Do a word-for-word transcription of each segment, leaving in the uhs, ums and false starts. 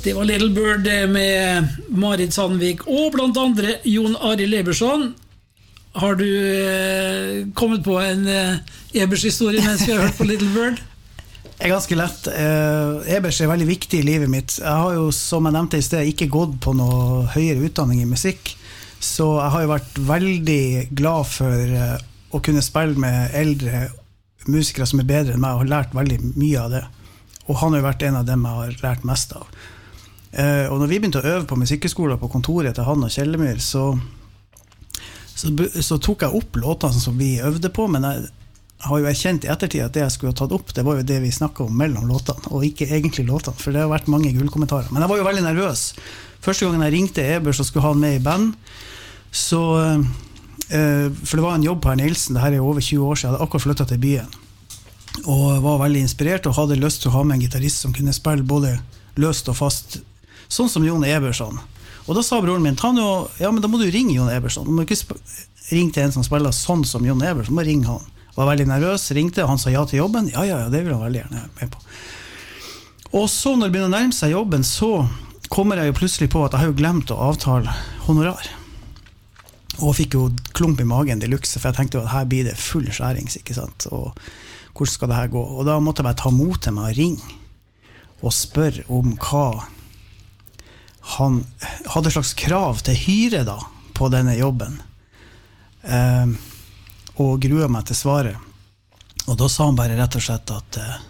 Det var Little Bird med Marit Sandvik og blant andre Jon Arild Eberson. Har du eh, kommet på en eh, Ebers-historie mens vi har hørt på Little Bird? Det er ganske lett. Eh, Ebers er veldig viktig i livet mitt. Jeg har jo, som jeg nevnte i sted, ikke gått på noe høyere utdanning i musikk, så jeg har jo vært veldig glad for eh, å kunne spille med eldre musikere som er bedre enn meg, og har lært veldig mye av det. Og han har jo vært en av dem jeg har lært mest av. Uh, og når vi begynte å øve på musikkskolen på kontoret til han og Kjellemyr, så, så, så tok jeg opp låtene som vi øvde på, men jeg har jo erkjent i ettertid at det jeg skulle ha tatt opp, det var jo det vi snakket om mellom låtene, og ikke egentlig låtene, for det har vært mange gullkommentarer. Men jeg var jo veldig nervøs. Første gangen jeg ringte Ebers og skulle ha han med i band, så, uh, for det var en jobb på Herr Nilsen, det her er over tjue år siden, jeg hadde akkurat flyttet til byen, og var veldig inspirert og hadde lyst til å ha med en gitarist som kunne spille både løst og fast, sånn som Jon Eberson. Og da sa broren min, ta nå, ja, men da må du ringe Jon Eberson. Du må ikke ringe til en som spiller sånn som Jon Eberson, du må ringe han. Jeg var veldig nervøs, ringte, og han sa ja til jobben. Ja, ja, ja, det vil han veldig gjerne med på. Og så når det begynner å nærme seg jobben, så kommer jeg jo plutselig på at jeg har jo glemt å avtale honorar. Og fikk jo klump i magen de luxe, for jeg tenkte jo at her blir det full skjærings, ikke sant? Og hvordan skal det her gå? Og da måtte jeg bare ta mot til meg og ringe og spørre om hva han hadde slags krav til hyre da, på denne jobben. Eh, og gruet meg til svaret. Og da sa han bare rett og slett at eh,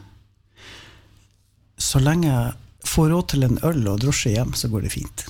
så lenge jeg får råd til en øl og drosje hjem, så går det fint.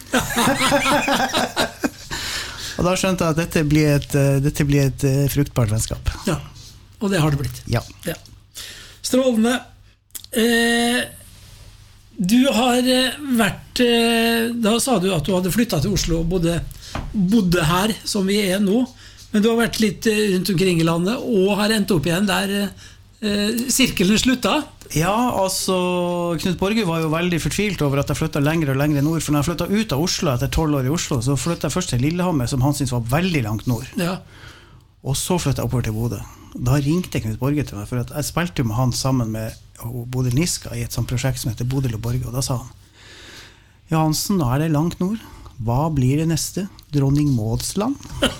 Og da skjønte jeg at dette blir et, dette blir et fruktbart vennskap. Ja, og det har det blitt. Ja. Ja. Strålende. Eh, Du har vært, da sa du at du hadde flyttet til Oslo og bodde, bodde her, som vi er nå, men du har vært litt rundt omkring i landet og har endt opp igjen der eh, sirkelen sluttet. Ja, altså, Knut Borge var jo veldig fortvilt over at jeg flyttet lenger og lenger nord, for når jeg flyttet ut av Oslo etter tolv år i Oslo, så flyttet jeg først til Lillehammer, som han syntes var veldig langt nord. Ja. Og så flyttet jeg oppover til Bodø. Da ringte Knut Borge til meg, for at jeg spilte med han sammen med Bodil Niska i et sånt prosjekt som heter Bodil og Borge, og da sa han, ja Hansen, da er det langt nord. Hva blir det neste? Dronning Mauds land?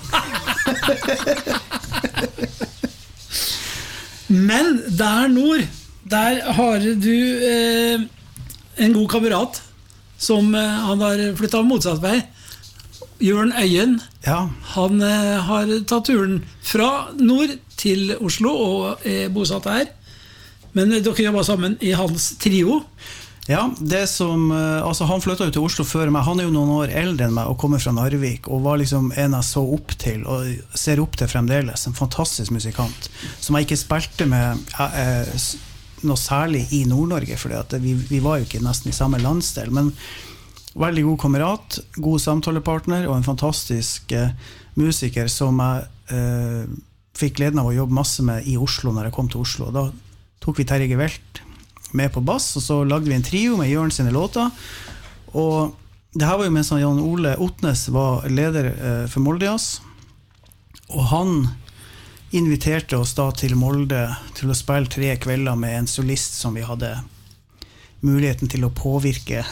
Men der nord, der har du eh, en god kamerat som eh, han har flyttet motsatt vei. Jørn Øyen. Ja. Han eh, har tatt turen fra nord til Oslo og er bosatt her. Men dere jobber sammen i hans trio. Ja, det som, altså han flyttet jo til Oslo før meg. Han er jo noen år eldre enn meg og kommer fra Narvik, og var liksom en jeg så opp til og ser opp til fremdeles. En fantastisk musikant som jeg ikke spilte med eh, noe særlig i Nord-Norge, for vi, vi var jo ikke nesten i samme landsdel, men veldig god kamerat, god samtalepartner og en fantastisk eh, musiker som jeg eh, fikk gleden av å jobbe masse med i Oslo når jeg kom til Oslo. Da tok vi Terje Gevelt med på bass, og så lagde vi en trio med Jørn sine låter, og det her var jo mens Jan Ole Otnes var leder eh, for Moldejazz, og han inviterte oss da til Molde til å spille tre kvelder med en solist som vi hadde muligheten til å påvirke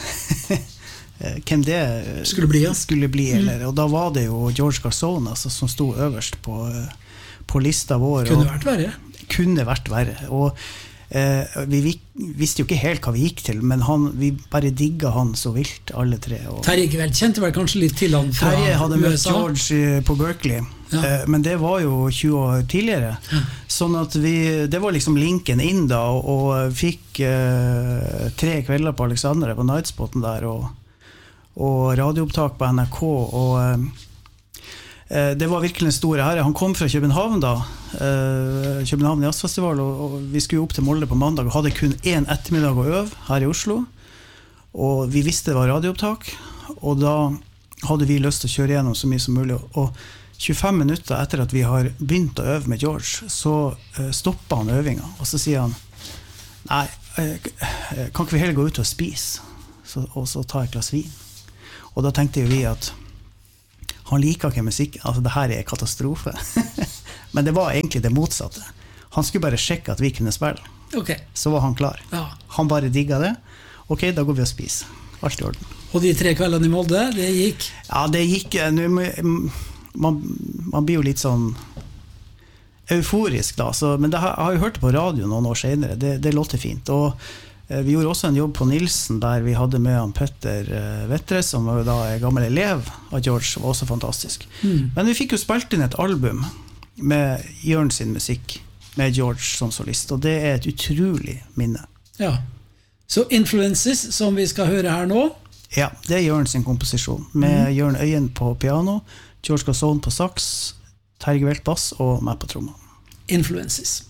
hvem det skulle bli, ja. skulle bli eller, og da var det jo George Garzone altså, som stod øverst på, på lista vår. Kunne vært verre. Kunne vært verre, og eh, vi, vi visste jo ikke helt hva vi gikk til, men han, vi bare digget han så vilt, alle tre. Og Terje Gevelt kjente vel kanskje litt til han fra Terje hadde møtt U S A. George på Berkeley, ja. eh, men det var jo tjue år tidligere, ja. Sånn at vi, det var liksom linken inn da, og, og fikk eh, tre kvelder på Alexandra på Nightspoten der, og, og radioopptak på N R K, og eh, det var virkelig en stor ære. Han kom fra København da, København Jazzfestival, og vi skulle opp til Molde på mandag og hadde kun en ettermiddag å øve her i Oslo, og vi visste det var radioopptak, og da hadde vi lyst til å kjøre gjennom så mye som mulig, og tjuefem minutter etter at vi har begynt å øve med George, så stoppet han øvinga, og så sier han, nei, kan ikke vi heller gå ut og spise, så, og så ta et glass vin? Og da tenkte vi at han liker ikke musikk, altså det her er katastrofe. Men det var egentlig det motsatte. Han skulle bare sjekke at vi kunne spille. Okay. Så var han klar. Ja. Han bare digget det. Ok, da går vi og spiser. alt i orden. Og de tre kveldene i Molde, det gikk? Ja, det gikk, man, man blir jo litt sånn euforisk da, så, men det har, jeg har jo hørt det på radio noen år senere, det, det låter fint, og eh, vi gjorde også en jobb på Nilsen, der vi hadde med han Petter eh, Vettre, som var da en gammel elev av George, var også fantastisk. Mm. Men vi fikk jo spilt inn et album med Jørn sin musikk, med George som solist, og det er et utrolig minne. Ja, så Influences, som vi skal høre her nå? Ja, det er Jørn sin komposisjon, med mm. Jørn Øyen på piano, George Gasson på sax, Terje Velt bass og meg på tromma. Influences.